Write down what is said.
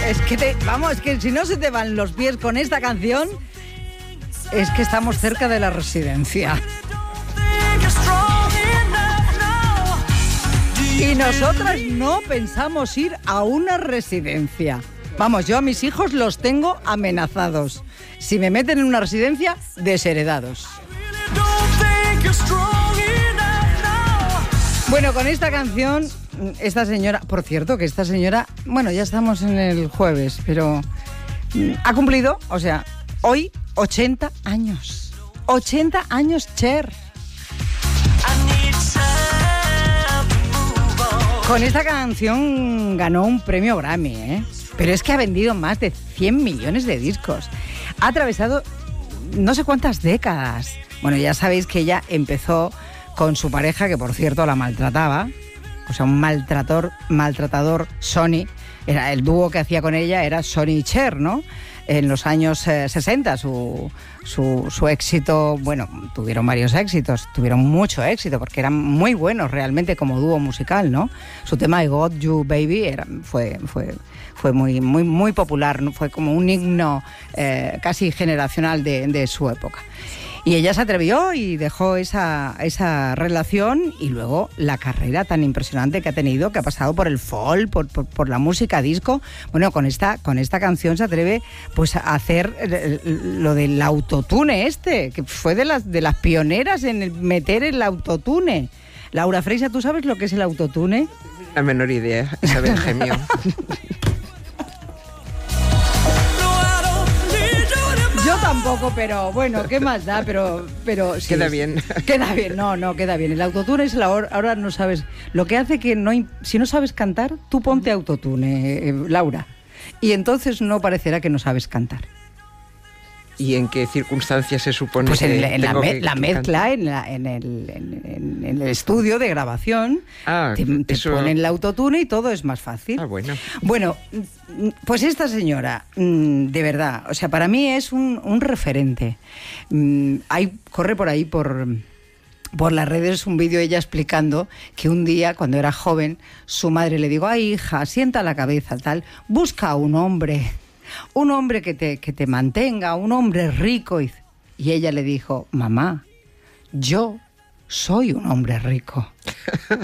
Es que si no se te van los pies con esta canción, es que estamos cerca de la residencia. Y nosotras no pensamos ir a una residencia. Vamos, yo a mis hijos los tengo amenazados. Si me meten en una residencia, desheredados. Bueno, con esta canción, esta señora... Por cierto, que esta señora... Bueno, ya estamos en el jueves, pero... ha cumplido, o sea, hoy 80 años. 80 años, Cher. Con esta canción ganó un premio Grammy, ¿eh? Pero es que ha vendido más de 100 millones de discos. Ha atravesado no sé cuántas décadas. Bueno, ya sabéis que ella empezó con su pareja, que por cierto la maltrataba. O sea, un maltratador Sonny. Era el dúo que hacía con ella era Sonny y Cher, ¿no? En los años 60 su éxito, bueno, tuvieron varios éxitos, tuvieron mucho éxito porque eran muy buenos realmente como dúo musical, ¿no? Su tema I Got You Baby fue muy popular, ¿no? Fue como un himno casi generacional de su época. Y ella se atrevió y dejó esa relación, y luego la carrera tan impresionante que ha tenido, que ha pasado por el folk, por la música disco. Bueno, con esta canción se atreve pues a hacer lo del autotune que fue de las pioneras en meter el autotune. Laura Freisa, ¿tú sabes lo que es el autotune? La menor idea, Isabel Gemio. Yo tampoco, pero bueno, ¿qué más da? Pero sí, queda bien. Queda bien, no, queda bien. El autotune es ahora no sabes. Lo que hace que si no sabes cantar, tú ponte autotune, Laura. Y entonces no parecerá que no sabes cantar. ¿Y en qué circunstancias se supone pues que en la mezcla, en el estudio de grabación, te ponen el autotune y todo es más fácil. Bueno, pues esta señora, de verdad, o sea, para mí es un referente. Corre por ahí, por las redes, un vídeo ella explicando que un día, cuando era joven, su madre le dijo: ay, hija, sienta la cabeza, tal, busca a un hombre que te mantenga, un hombre rico. Y ella le dijo: mamá, yo soy un hombre rico.